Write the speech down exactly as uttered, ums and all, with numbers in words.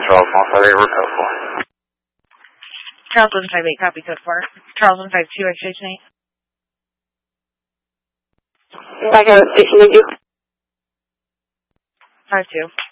Charles one five eight, code four. Charles one five eight, copy code four. Charles one five two, extension eight. Back out of station, thank you. five two.